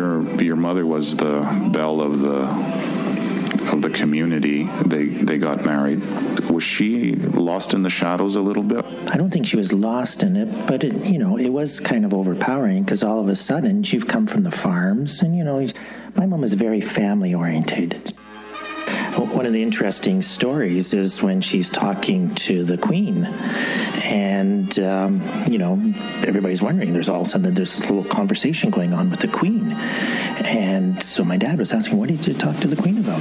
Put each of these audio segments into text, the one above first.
your mother was the belle of the community. They got married. Was she lost in the shadows a little bit? I don't think she was lost in it, but it was kind of overpowering because all of a sudden you've come from the farms, and my mom was very family oriented. One of the interesting stories is when she's talking to the Queen, and everybody's wondering. There's all of a sudden there's this little conversation going on with the Queen, and so my dad was asking, "What did you talk to the Queen about?"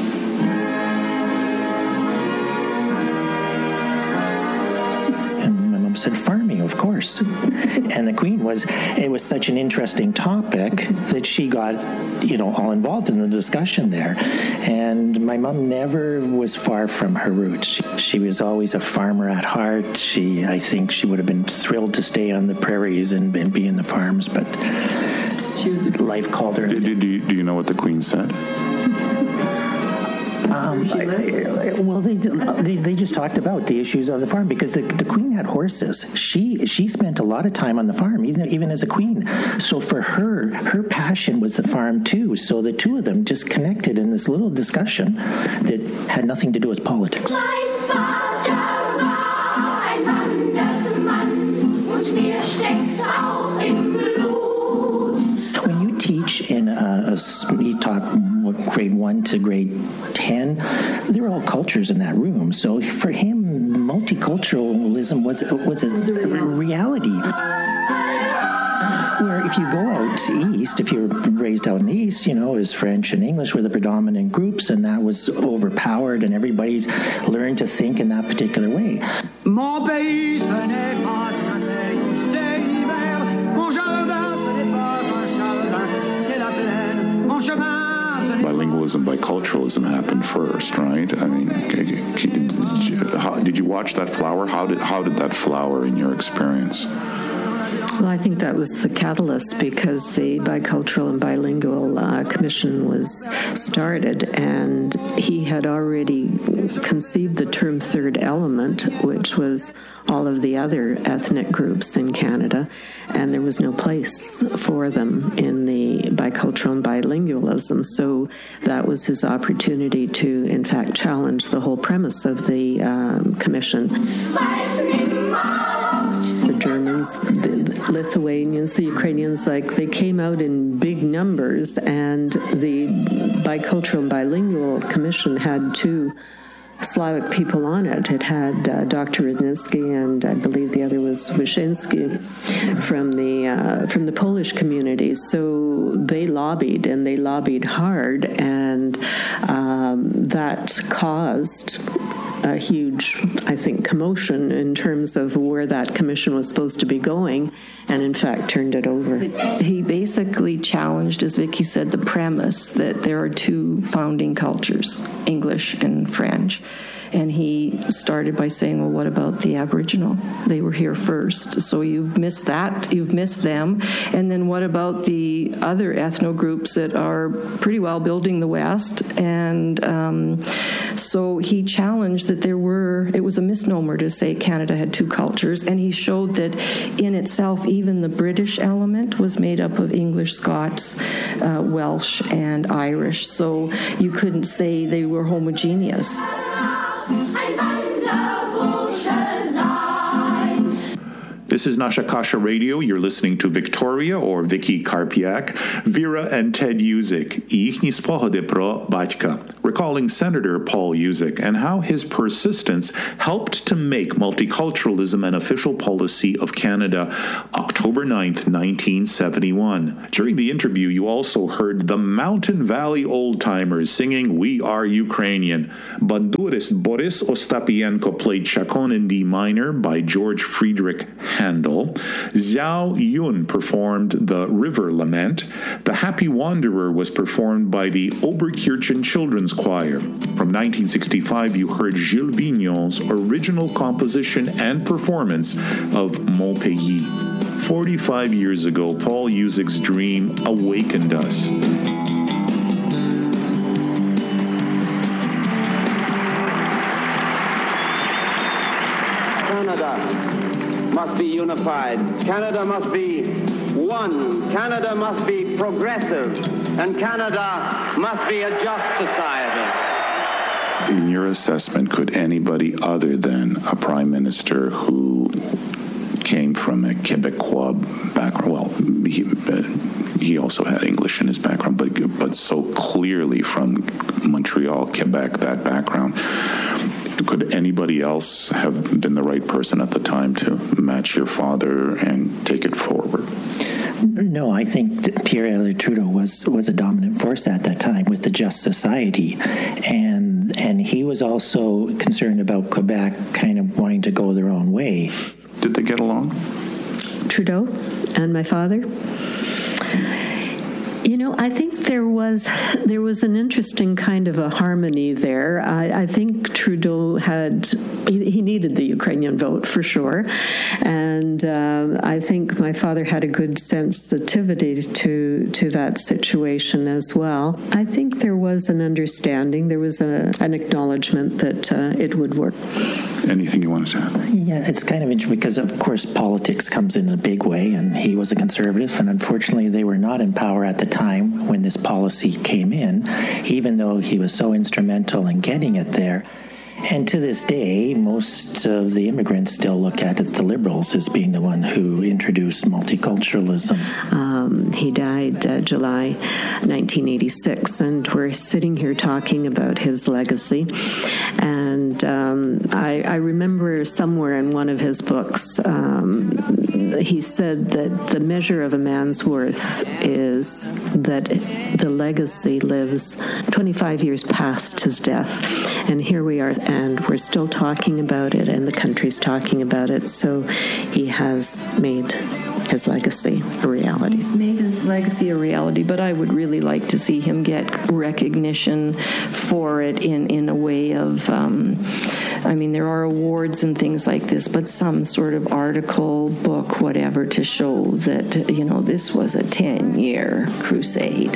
Said farming, of course. And the Queen it was such an interesting topic that she got, all involved in the discussion there. And my mom never was far from her roots. She was always a farmer at heart. I think she would have been thrilled to stay on the prairies and be in the farms, but life called her. Do you know what the Queen said? They just talked about the issues of the farm because the Queen had horses. She spent a lot of time on the farm, even as a queen. So for her passion was the farm too. So the two of them just connected in this little discussion that had nothing to do with politics. When you teach in you taught grade 1 to grade 10, there were all cultures in that room. So for him, multiculturalism was a reality. Where if you go out east, if you're raised out in the east, is French and English were the predominant groups, and that was overpowered, and everybody's learned to think in that particular way. Mon pays, ce n'est pas un pays, c'est l'hiver. Mon jardin, ce n'est pas un jardin, c'est la plaine. Mon chemin. Bilingualism, biculturalism happened first, right? I mean, did you watch that flower? How did that flower in your experience? Well, I think that was the catalyst because the Bicultural and Bilingual Commission was started, and he had already conceived the term third element, which was all of the other ethnic groups in Canada, and there was no place for them in the bicultural and bilingualism. So that was his opportunity to, in fact, challenge the whole premise of the commission. The Germans, the Lithuanians, the Ukrainians, they came out in big numbers, and the Bicultural and Bilingual Commission had two Slavic people on it. It had Dr. Rudnitsky, and I believe the other was Wyszynski from the Polish community. So they lobbied, and they lobbied hard, and that caused a huge, I think, commotion in terms of where that commission was supposed to be going, and in fact turned it over. He basically challenged, as Vicky said, the premise that there are two founding cultures, English and French. And he started by saying, well, what about the Aboriginal? They were here first. So you've missed that. You've missed them. And then what about the other ethno groups that are pretty well building the West? And so he challenged that it was a misnomer to say Canada had two cultures. And he showed that in itself, even the British element was made up of English, Scots, Welsh, and Irish. So you couldn't say they were homogeneous. This is Nasha Kasha Radio. You're listening to Victoria, or Vicky Karpiak, Vera and Ted Yuzik, і їхні спогади про батька, recalling Senator Paul Yuzik and how his persistence helped to make multiculturalism an official policy of Canada, October 9th, 1971. During the interview, you also heard the Mountain Valley Old-Timers singing We Are Ukrainian. Bandurist Boris Ostapienko played Chacon in D minor by George Friedrich Handel. Xiao Yun performed The River Lament. The Happy Wanderer was performed by the Oberkirchen Children's Choir. From 1965, you heard Gilles Vignon's original composition and performance of Mon Pays. 45 years ago, Paul Yuzik's dream awakened us. Canada must be unified. Canada must be One, Canada must be progressive, and Canada must be a just society. In your assessment, could anybody other than a prime minister who came from a Quebecois background, well, he also had English in his background, but so clearly from Montreal, Quebec, that background, could anybody else have been the right person at the time to match your father and take it forward? No, I think Pierre-Elliott Trudeau was a dominant force at that time with the Just Society, and he was also concerned about Quebec kind of wanting to go their own way. Did they get along? Trudeau and my father? You know, I think there was an interesting kind of a harmony there. I think Trudeau he needed the Ukrainian vote for sure, and I think my father had a good sensitivity to that situation as well. I think there was an understanding, there was an acknowledgement that it would work. Anything you wanted to add? Yeah, it's kind of interesting because, of course, politics comes in a big way, and he was a conservative, and unfortunately they were not in power at the time when this policy came in, even though he was so instrumental in getting it there. And to this day, most of the immigrants still look at it, the Liberals, as being the one who introduced multiculturalism. He died July 1986, and we're sitting here talking about his legacy. And I remember somewhere in one of his books, he said that the measure of a man's worth is that the legacy lives 25 years past his death. And here we are, and we're still talking about it, and the country's talking about it. So he has made his legacy a reality. He's made his legacy a reality, but I would really like to see him get recognition for it in a way of, there are awards and things like this, but some sort of article, book, whatever, to show that, this was a 10-year crusade.